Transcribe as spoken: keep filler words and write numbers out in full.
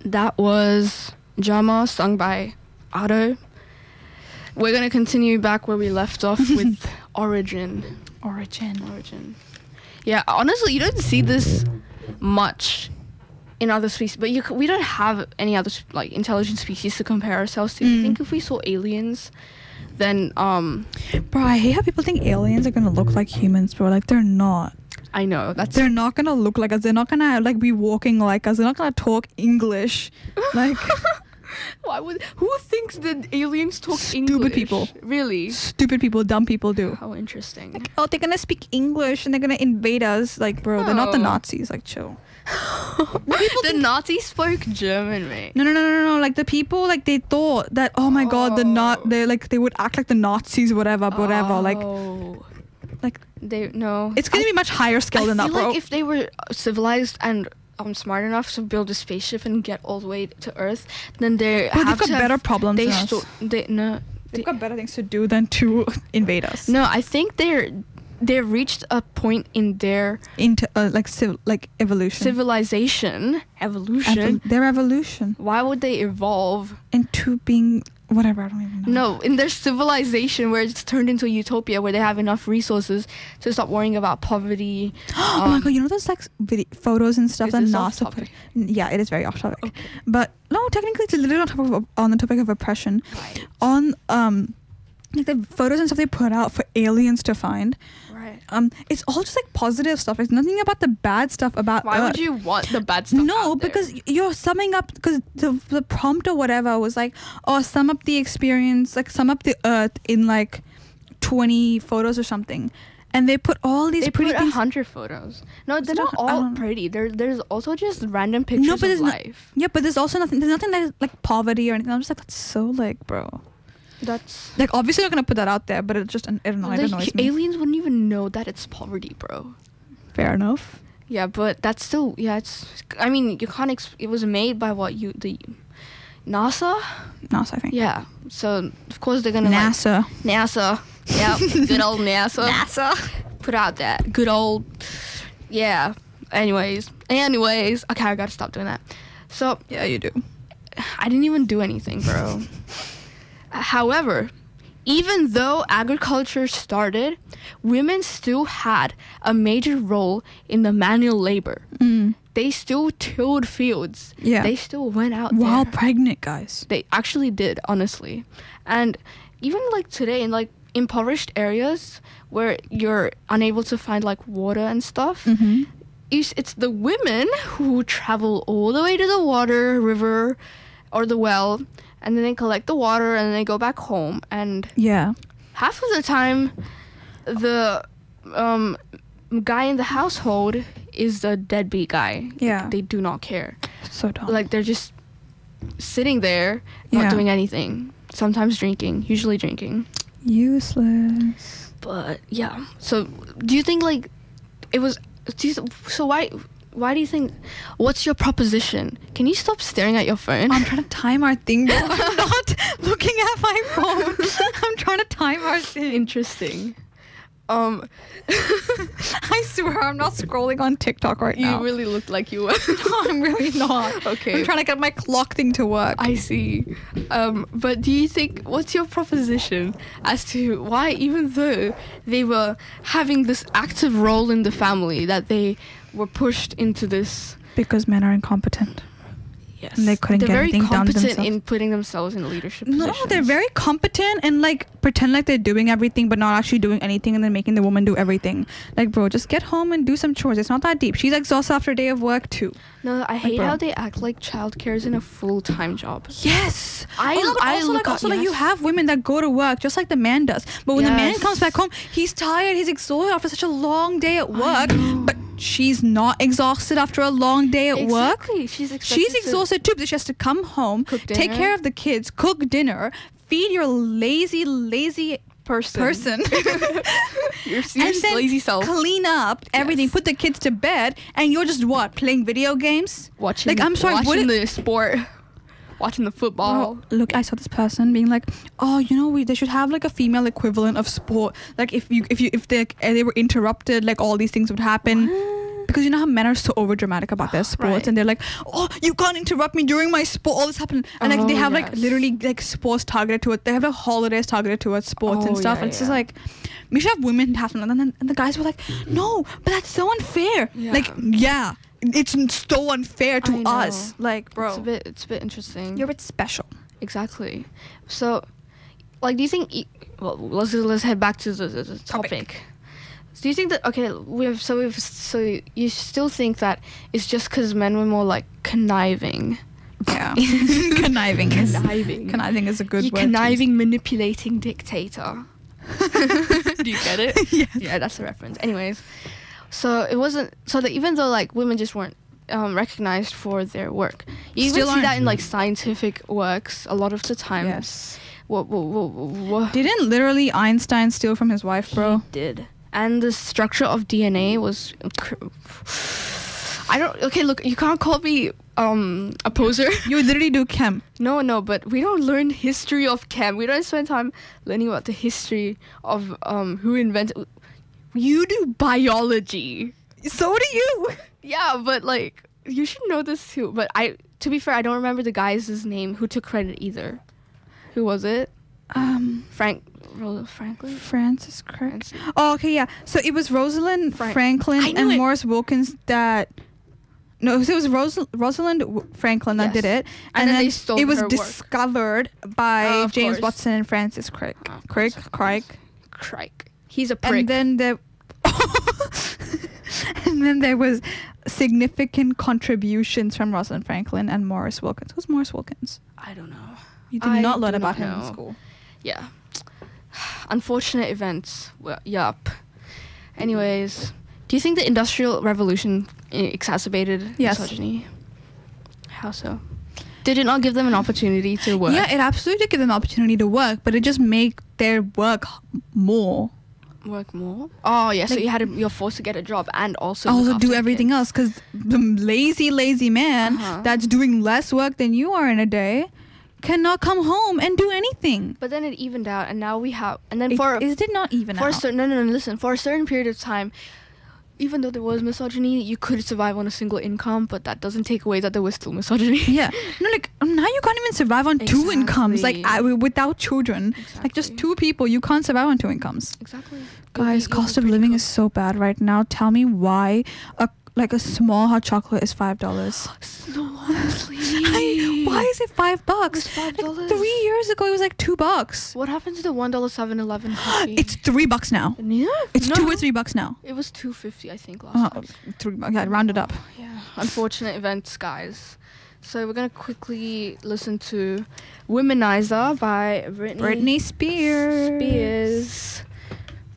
That was Jama, sung by Ado. We're going to continue back where we left off with Origin. Origin. Origin. Yeah, honestly, you don't see this much in other species, but you c- we don't have any other like intelligent species to compare ourselves to. Mm. I think if we saw aliens, then um, Bro, I hate how people think aliens are gonna look like humans, bro. Like, they're not. I know that's They're not gonna look like us. They're not gonna like be walking like us. They're not gonna talk English. Like, Why would who thinks that aliens talk Stupid English? people. Really? stupid people, dumb people do. How interesting. Like, oh, they're gonna speak English and they're gonna invade us. Like, bro, they're not the Oh. Nazis. Like, chill. The Nazis spoke German, mate. No, no, no, no, no. Like, the people, like, they thought that, oh my god, the not, Oh. they like, they would act like the Nazis, whatever, whatever. Like, Oh. like, They no. it's gonna I, be much higher scale I than that, feel bro. like if they were civilized and um smart enough to build a spaceship and get all the way to Earth, then they Bro, have they've got to have- better problems They than us. sto- they no. They've got better things to do than to invade us. No, I think they're they reached a point in their Into uh, like civ- like evolution. civilization evolution. Evol- their evolution Why would they evolve? into being whatever. I don't even know. No, in their civilization where it's turned into a utopia where they have enough resources to stop worrying about poverty. Oh my um, god! You know those like vid- photos and stuff Is that this off NASA topic? put. N- Yeah, it is very off topic. Okay. But no, technically, it's literally on top of on the topic of oppression. Right. On um, like the photos and stuff they put out for aliens to find. Right. Um, it's all just like positive stuff. It's nothing about the bad stuff about. Why Earth. would you want the bad stuff? No, out there? because y- you're summing up, because the the prompt or whatever was like, oh, sum up the experience, like sum up the Earth in like twenty photos or something, and they put all these they pretty put a things. hundred photos. No, they're It's not not- I all don't- pretty. There, there's also just random pictures No, but of there's no- life. Yeah, but there's also nothing. There's nothing like like poverty or anything. I'm just like, that's so like, bro. That's Like, obviously not gonna put that out there, but it just, it annoys, it the annoys me. aliens wouldn't even know that it's poverty, bro. Fair enough. Yeah, but that's still yeah. It's I mean you can't. Exp- it was made by what you the NASA. NASA, I think. Yeah. So of course they're gonna like, NASA. NASA. Yeah. Good old NASA. NASA. Put out that good old. Yeah. Anyways. Anyways. Okay, I gotta stop doing that. So Yeah, you do. I didn't even do anything, bro. However, even though agriculture started, women still had a major role in the manual labor. Mm. They still tilled fields. Yeah. They still went out While there. pregnant, guys. They actually did, honestly. And even like today in like impoverished areas where you're unable to find like water and stuff, Mm-hmm. it's, it's the women who travel all the way to the water, river, or the well, and then they collect the water and then they go back home. And Yeah. half of the time, the um, guy in the household is the deadbeat guy. Yeah. They do not care. So dumb. Like, they're just sitting there, not Yeah. doing anything. Sometimes drinking, usually drinking. Useless. But, yeah. So, do you think, like, it was... Do you, so, why... Why do you think... What's your proposition? Can you stop staring at your phone? I'm trying to time our thing, bro. I'm not looking at my phone. I'm trying to time our thing. Interesting. Um, I swear I'm not scrolling on TikTok right you now. really looked like you were. No, I'm really not. Okay. I'm trying to get my clock thing to work. I see. Um, but do you think, what's your proposition as to why, even though they were having this active role in the family, that they were pushed into this? Because men are incompetent. Yes. And they couldn't they're get very anything done competent themselves. in putting themselves in leadership No, positions. they're very competent and like pretend like they're doing everything but not actually doing anything, and then making the woman do everything. Like, bro, just get home and do some chores. It's not that deep. She's exhausted after a day of work too. No, I hate bro. how they act like childcare is in a full-time job. Yes. I- oh, no, but I also look like up- also like you yes. have women that go to work just like the man does. But when the man Yes. comes back home, he's tired, he's exhausted after such a long day at I work. know. But she's not exhausted after a long day at work. Exactly. She's expected She's to exhausted too, because she has to come home, cook take dinner. care of the kids, cook dinner, feed your lazy, lazy person. person, Your, your and then lazy self. clean up everything, Yes. put the kids to bed, and you're just what, playing video games? Watching, Like, I'm sorry, what watching it- the sport, watching the football. Bro, look, I saw this person being like, "Oh, you know, we they should have like a female equivalent of sport. Like, if you if you if they they were interrupted, like all these things would happen." What? because you know how men are so over dramatic about their sports, Right. and they're like, oh, you can't interrupt me during my sport, all this happened, and like they Oh, have like yes. literally like sports targeted to it, they have like holidays targeted towards sports and Oh, stuff, yeah, and it's just yeah. like we should have women have something, and then and the guys were like, no, but that's so unfair. Yeah. Like, yeah, it's so unfair to I know. us. Like, bro, It's a bit. It's a bit interesting. you're a bit special. Exactly. So, like, do you think? E- well, let's let's head back to the, the, the topic. Topic. Do you think that okay? We've so we've so you still think that it's just because men were more like conniving. Yeah. Conniving is Conniving. conniving is a good You word. to use. conniving, manipulating dictator. Do you get it? Yes. Yeah, that's the reference. Anyways, so it wasn't so that even though like women just weren't um, recognized for their work, you Still even see aren't. that in like scientific works a lot of the time. Yes. What what what, what Didn't literally Einstein steal from his wife, bro? he did, and the structure of D N A was. Inc- I don't. Okay, look, you can't call me um a poser. You literally do chem. No, no, but we don't learn history of chem. We don't spend time learning about the history of um who invented. You do biology. So do you. Yeah, but like you should know this too. But I, to be fair, I don't remember the guy's name who took credit either. Who was it? Um, Frank Ro- Franklin. Francis Crick. Francis. Oh, okay, yeah. So it was Rosalind Frank- Franklin I knew and it. Morris Wilkins that. No, so it was Ros- Rosalind W- Franklin that Yes. did it, And then they stole it was her work. discovered by Oh, of James course. Watson and Francis Crick. Oh, of Crick, course, of Crick. Crike. He's a prick. And then there, and then there was significant contributions from Rosalind Franklin and Morris Wilkins. Who's Morris Wilkins? I don't know. You did I not learn do about not him in know. school. Yeah. Unfortunate events. Well, yup. Anyways, do you think the Industrial Revolution eh, exacerbated Yes. misogyny? How so? Did it not give them an opportunity to work? Yeah, it absolutely gave them the opportunity to work, but it just made their work h- more. Work more? Oh, yeah. So Like- you had to, you're forced to get a job and also look Also after do the everything kids. else, because the lazy, lazy man Uh-huh. that's doing less work than you are in a day cannot come home and do anything. But then it evened out, and now we have, and then It, for is it not even for a out? certain no, no no listen for a certain period of time, even though there was misogyny, you could survive on a single income, but that doesn't take away that there was still misogyny. Yeah, no, like now you can't even survive on two incomes, like Exactly. I, without children, like just Exactly. two people, you can't survive on two incomes. Exactly. Guys, cost of living is so bad right now. Tell me why a like a small hot chocolate is five dollars. No, honestly. Why is it five bucks? It's five Like, dollars. three years ago, it was like two bucks. What happened to the one dollar Seven Eleven coffee? It's three bucks now. yeah. It's no. two or three bucks now. It was two fifty, I think, last Oh, time. three bucks. Yeah, round it up. Yeah. Unfortunate events, guys. So we're gonna quickly listen to "Womanizer" by Britney, Britney Spears. Spears.